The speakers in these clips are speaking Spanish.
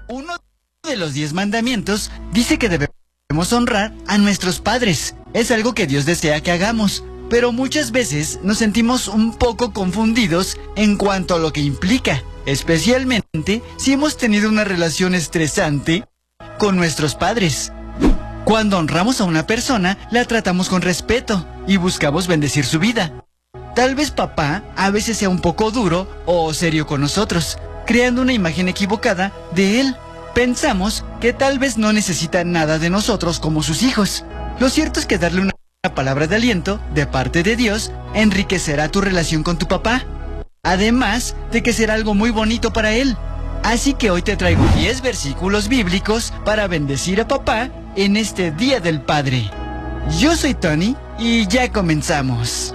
Uno de los 10 mandamientos dice que debemos honrar a nuestros padres. Es algo que Dios desea que hagamos, pero muchas veces nos sentimos un poco confundidos en cuanto a lo que implica, especialmente si hemos tenido una relación estresante con nuestros padres. Cuando honramos a una persona, la tratamos con respeto y buscamos bendecir su vida. Tal vez papá a veces sea un poco duro o serio con nosotros, creando una imagen equivocada de él. Pensamos que tal vez no necesita nada de nosotros como sus hijos. Lo cierto es que darle una palabra de aliento de parte de Dios enriquecerá tu relación con tu papá, además de que será algo muy bonito para él. Así que hoy te traigo 10 versículos bíblicos para bendecir a papá en este Día del Padre. Yo soy Tony y ya comenzamos.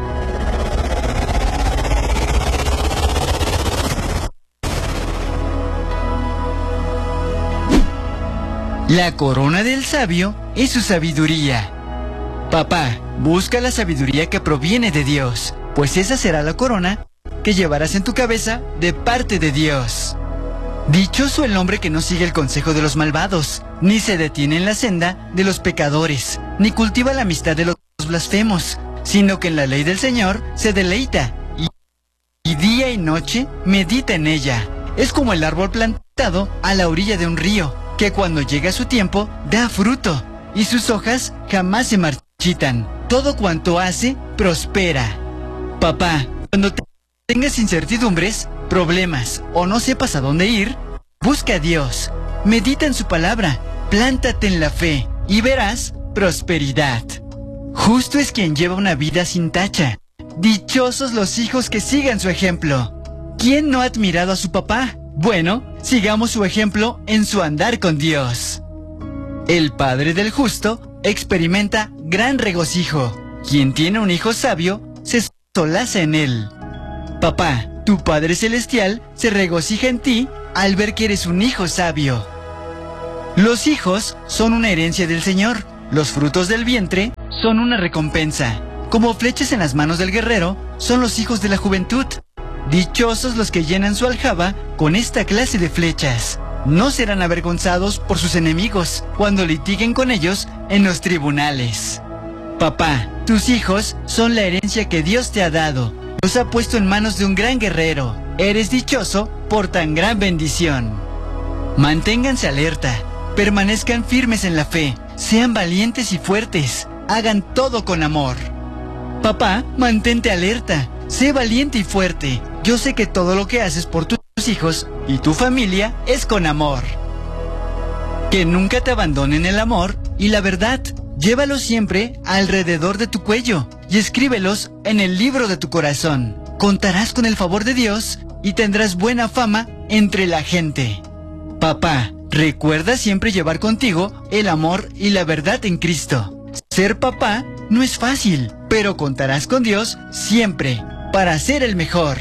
La corona del sabio es su sabiduría. Papá, busca la sabiduría que proviene de Dios, pues esa será la corona que llevarás en tu cabeza de parte de Dios. Dichoso el hombre que no sigue el consejo de los malvados, ni se detiene en la senda de los pecadores, ni cultiva la amistad de los blasfemos, sino que en la ley del Señor se deleita, y día y noche medita en ella. Es como el árbol plantado a la orilla de un río, que cuando llega su tiempo da fruto, y sus hojas jamás se marchitan. Todo cuanto hace, prospera. Papá, cuando tengas incertidumbres, problemas o no sepas a dónde ir, busca a Dios, medita en su palabra, plántate en la fe y verás prosperidad. Justo es quien lleva una vida sin tacha. Dichosos los hijos que sigan su ejemplo. ¿Quién no ha admirado a su papá? Bueno, sigamos su ejemplo en su andar con Dios. El padre del justo experimenta gran regocijo. Quien tiene un hijo sabio se solaza en él. Papá, tu Padre Celestial se regocija en ti al ver que eres un hijo sabio. Los hijos son una herencia del Señor. Los frutos del vientre son una recompensa. Como flechas en las manos del guerrero, son los hijos de la juventud. Dichosos los que llenan su aljaba con esta clase de flechas. No serán avergonzados por sus enemigos cuando litiguen con ellos en los tribunales. Papá, tus hijos son la herencia que Dios te ha dado. Los ha puesto en manos de un gran guerrero. Eres dichoso por tan gran bendición. Manténganse alerta, permanezcan firmes en la fe, sean valientes y fuertes, hagan todo con amor. Papá, mantente alerta, sé valiente y fuerte. Yo sé que todo lo que haces por tus hijos y tu familia es con amor. Que nunca te abandonen el amor y la verdad. Llévalos siempre alrededor de tu cuello y escríbelos en el libro de tu corazón. Contarás con el favor de Dios y tendrás buena fama entre la gente. Papá, recuerda siempre llevar contigo el amor y la verdad en Cristo. Ser papá no es fácil, pero contarás con Dios siempre para ser el mejor.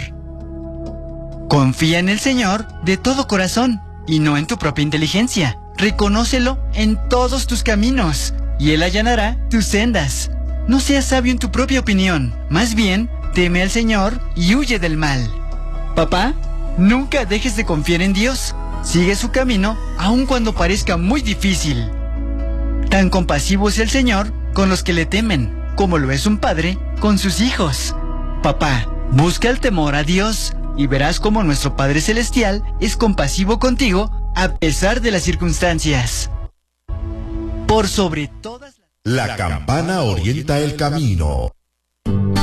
Confía en el Señor de todo corazón y no en tu propia inteligencia. Reconócelo en todos tus caminos y Él allanará tus sendas. No seas sabio en tu propia opinión, más bien, teme al Señor y huye del mal. Papá, nunca dejes de confiar en Dios. Sigue su camino aun cuando parezca muy difícil. Tan compasivo es el Señor con los que le temen, como lo es un padre con sus hijos. Papá, busca el temor a Dios y verás cómo nuestro Padre Celestial es compasivo contigo a pesar de las circunstancias. Por sobre todas La campana orienta el camino.